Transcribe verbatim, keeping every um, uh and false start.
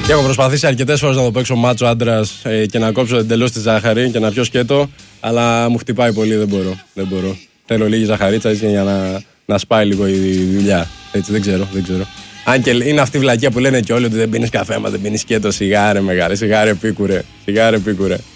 Και έχω προσπαθήσει αρκετές φορές να το παίξω μάτσο άντρας ε, και να κόψω εντελώς τη ζάχαρη και να πιω σκέτο, αλλά μου χτυπάει πολύ, δεν μπορώ. Δεν μπορώ. Θέλω λίγη ζαχαρίτσα έτσι, για να, να σπάει λίγο η δουλειά. Έτσι, δεν ξέρω, δεν ξέρω. Αν και είναι αυτή η βλακεία που λένε και όλοι ότι δεν πίνεις καφέ, μα δεν πίνεις σκέτο, σιγάρε μεγάλε, σιγάρε πίκουρε, σιγάρε πίκουρε.